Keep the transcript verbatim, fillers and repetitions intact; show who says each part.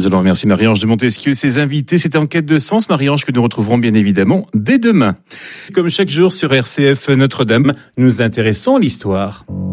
Speaker 1: Nous allons remercier Marie-Ange de Montesquieu et ses invités. C'était En quête de sens, Marie-Ange, que nous retrouverons bien évidemment dès demain. Comme chaque jour sur R C F Notre-Dame, nous intéressons à l'histoire.